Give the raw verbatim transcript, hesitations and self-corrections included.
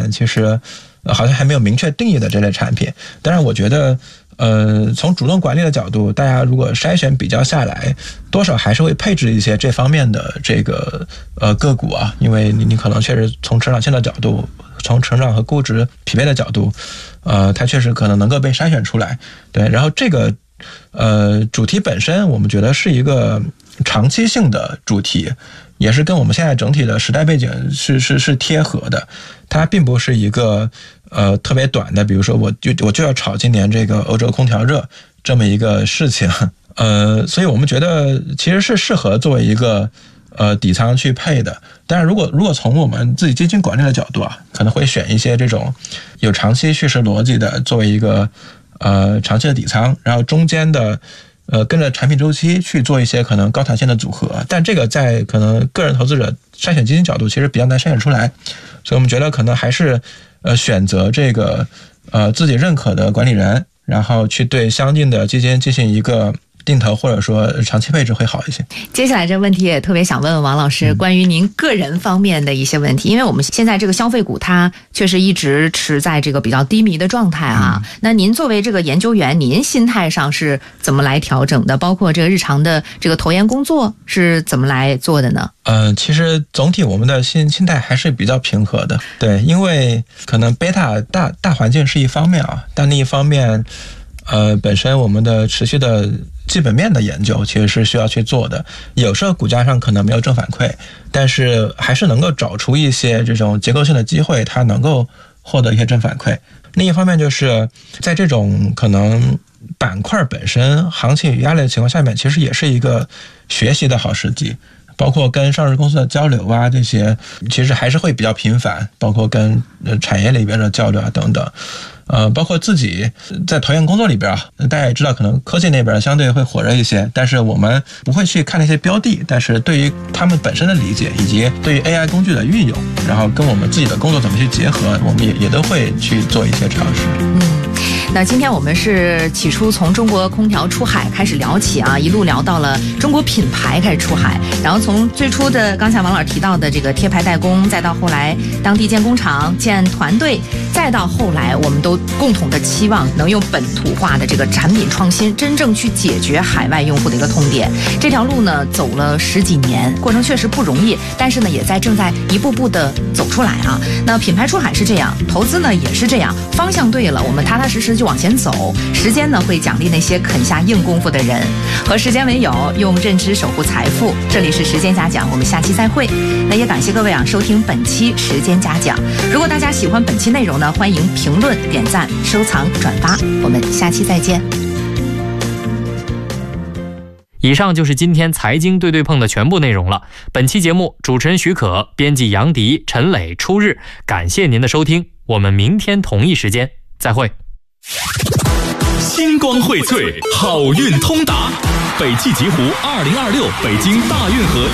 面，其实、呃、好像还没有明确定义的这类产品。当然我觉得呃，从主动管理的角度，大家如果筛选比较下来，多少还是会配置一些这方面的这个呃个股啊，因为你你可能确实从成长性的角度，从成长和估值匹配的角度，呃，它确实可能能够被筛选出来。对，然后这个呃主题本身，我们觉得是一个长期性的主题，也是跟我们现在整体的时代背景是是是贴合的，它并不是一个呃特别短的，比如说我就我就要炒今年这个欧洲空调热这么一个事情，呃，所以我们觉得其实是适合作为一个呃底仓去配的。当然，如果如果从我们自己基金管理的角度啊，可能会选一些这种有长期叙事逻辑的，作为一个呃长期的底仓，然后中间的。呃，跟着产品周期去做一些可能高弹性的组合，但这个在可能个人投资者筛选基金角度其实比较难筛选出来，所以我们觉得可能还是呃选择这个呃自己认可的管理人，然后去对相应的基金进行一个定投或者说长期配置会好一些。 接下来这个问题也特别想问问王老师、嗯、关于您个人方面的一些问题，因为我们现在这个消费股它确实一直持在这个比较低迷的状态啊、嗯、那您作为这个研究员，您心态上是怎么来调整的，包括这个日常的这个投研工作是怎么来做的呢？ 呃，其实总体我们的心心态还是比较平和的，对，因为可能贝塔大大环境是一方面啊，但另一方面呃，本身我们的持续的基本面的研究其实是需要去做的，有时候股价上可能没有正反馈，但是还是能够找出一些这种结构性的机会，它能够获得一些正反馈。另一方面就是在这种可能板块本身行情有压力的情况下面，其实也是一个学习的好时机，包括跟上市公司的交流啊，这些其实还是会比较频繁，包括跟产业里边的交流啊等等。呃，包括自己在投研工作里边啊，大家也知道，可能科技那边相对会火热一些，但是我们不会去看那些标的，但是对于他们本身的理解，以及对于 A I 工具的运用，然后跟我们自己的工作怎么去结合，我们也也都会去做一些尝试。 嗯。那今天我们是起初从中国空调出海开始聊起啊，一路聊到了中国品牌开始出海，然后从最初的刚才王老师提到的这个贴牌代工，再到后来当地建工厂、建团队，再到后来我们都共同的期望能用本土化的这个产品创新，真正去解决海外用户的一个痛点。这条路呢走了十几年，过程确实不容易，但是呢也在正在一步步的走出来啊。那品牌出海是这样，投资呢也是这样，方向对了，我们踏踏实实就往前走，时间呢会奖励那些肯下硬功夫的人。和时间为友，用认知守护财富。这里是时间嘉讲，我们下期再会。那也感谢各位啊收听本期时间嘉讲。如果大家喜欢本期内容呢，欢迎评论、点赞、收藏、转发。我们下期再见。 以上就是今天财经对对碰的全部内容了。本期节目主持人许可，编辑杨迪、陈磊、初日，感谢您的收听，我们明天同一时间再会。 星光荟萃，好运通达。北汽极狐二零二六北京大运河